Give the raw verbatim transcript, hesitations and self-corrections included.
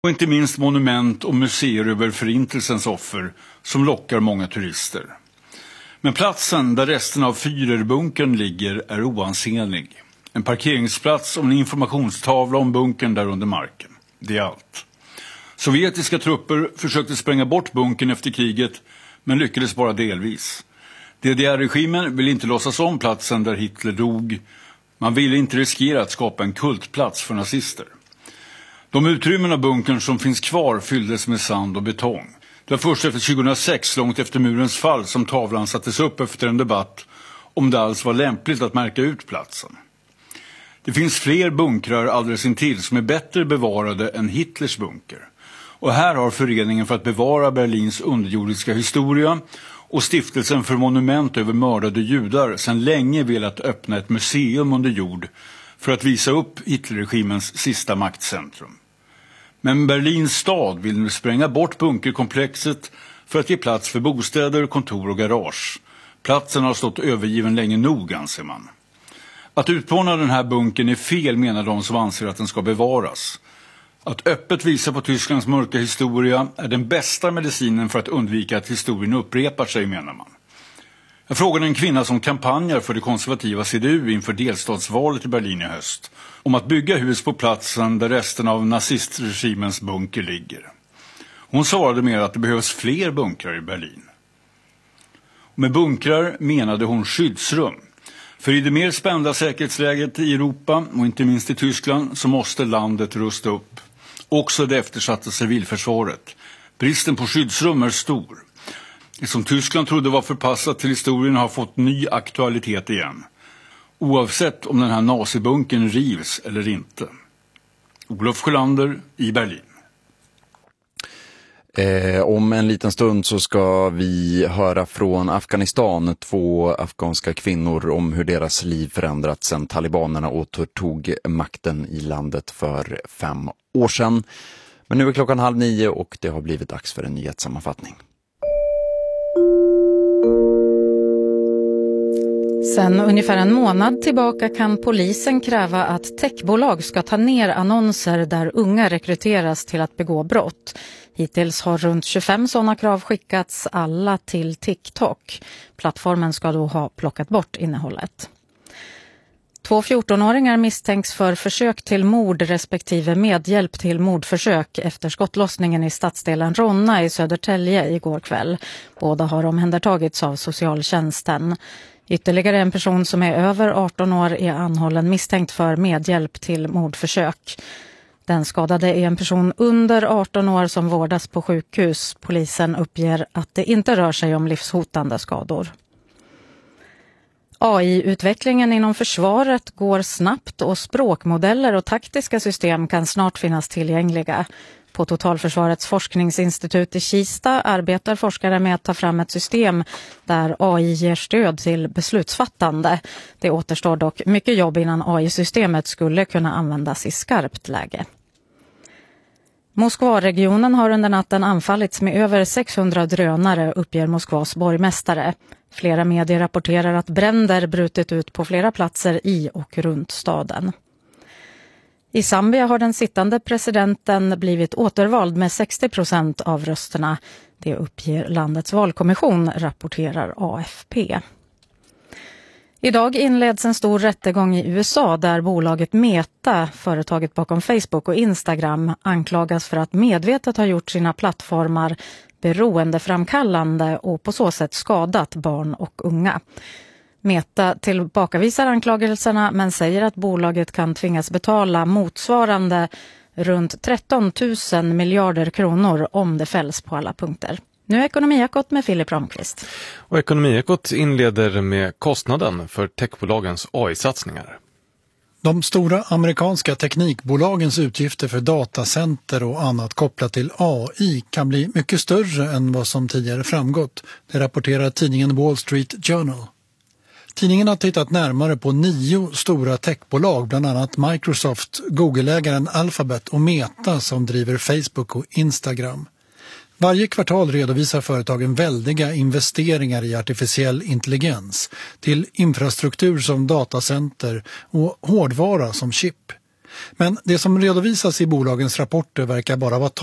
Och inte minst monument och museer över förintelsens offer som lockar många turister. Men platsen där resten av Führerbunkern ligger är oansenlig. En parkeringsplats och en informationstavla om bunkern där under marken. Det är allt. Sovjetiska trupper försökte spränga bort bunkern efter kriget, men lyckades bara delvis. D D R-regimen ville inte låtsas om platsen där Hitler dog. Man ville inte riskera att skapa en kultplats för nazister. De utrymmen av bunkern som finns kvar fylldes med sand och betong. Det var först efter tjugohundrasex, långt efter murens fall, som tavlan sattes upp efter en debatt om det alls var lämpligt att märka ut platsen. Det finns fler bunkrar alldeles intill som är bättre bevarade än Hitlers bunker. Och här har Föreningen för att bevara Berlins underjordiska historia och Stiftelsen för monument över mördade judar sedan länge velat öppna ett museum under jord för att visa upp Hitlerregimens sista maktcentrum. Men Berlins stad vill nu spränga bort bunkerkomplexet för att ge plats för bostäder, kontor och garage. Platsen har stått övergiven länge nog, anser man. Att utplåna den här bunkern är fel, menar de som anser att den ska bevaras. Att öppet visa på Tysklands mörka historia är den bästa medicinen för att undvika att historien upprepar sig, menar man. Jag frågade en kvinna som kampanjar för det konservativa C D U inför delstatsvalet i Berlin i höst om att bygga hus på platsen där resten av nazistregimens bunker ligger. Hon svarade mer att det behövs fler bunkrar i Berlin. Och med bunkrar menade hon skyddsrum. För i det mer spända säkerhetsläget i Europa och inte minst i Tyskland så måste landet rusta upp. Också det eftersatta civilförsvaret. Bristen på skyddsrum är stor. Det som Tyskland trodde var förpassat till historien har fått ny aktualitet igen. Oavsett om den här nazibunken rivs eller inte. Olof Sjölander i Berlin. Eh, om en liten stund så ska vi höra från Afghanistan, två afghanska kvinnor, om hur deras liv förändrats sedan talibanerna återtog makten i landet för fem år sedan. Men nu är klockan halv nio och det har blivit dags för en nyhetssammanfattning. Sen ungefär en månad tillbaka kan polisen kräva att techbolag ska ta ner annonser där unga rekryteras till att begå brott. Hittills har runt tjugofem sådana krav skickats, alla till TikTok. Plattformen ska då ha plockat bort innehållet. Två fjortonåringar misstänks för försök till mord respektive medhjälp till mordförsök efter skottlossningen i stadsdelen Ronna i Södertälje igår kväll. Båda har omhändertagits av socialtjänsten. Ytterligare en person som är över arton år är anhållen misstänkt för medhjälp till mordförsök. Den skadade är en person under arton år som vårdas på sjukhus. Polisen uppger att det inte rör sig om livshotande skador. A I-utvecklingen inom försvaret går snabbt och språkmodeller och taktiska system kan snart finnas tillgängliga. På Totalförsvarets forskningsinstitut i Kista arbetar forskare med att ta fram ett system där A I ger stöd till beslutsfattande. Det återstår dock mycket jobb innan A I-systemet skulle kunna användas i skarpt läge. Moskva-regionen har under natten anfallits med över sexhundra drönare, uppger Moskvas borgmästare. Flera medier rapporterar att bränder brutit ut på flera platser i och runt staden. I Zambia har den sittande presidenten blivit återvald med sextio procent av rösterna. Det uppger landets valkommission, rapporterar A F P. Idag inleds en stor rättegång i U S A där bolaget Meta, företaget bakom Facebook och Instagram, anklagas för att medvetet ha gjort sina plattformar beroendeframkallande och på så sätt skadat barn och unga. Meta tillbakavisar anklagelserna men säger att bolaget kan tvingas betala motsvarande runt tretton tusen miljarder kronor om det fälls på alla punkter. Nu är Ekonomiekot med Filip Ramqvist. Och Ekonomiekot inleder med kostnaden för techbolagens A I-satsningar. De stora amerikanska teknikbolagens utgifter för datacenter och annat kopplat till A I kan bli mycket större än vad som tidigare framgått. Det rapporterar tidningen Wall Street Journal. Tidningen har tittat närmare på nio stora techbolag, bland annat Microsoft, Google-ägaren Alphabet och Meta som driver Facebook och Instagram. Varje kvartal redovisar företagen väldiga investeringar i artificiell intelligens till infrastruktur som datacenter och hårdvara som chip. Men det som redovisas i bolagens rapporter verkar bara vara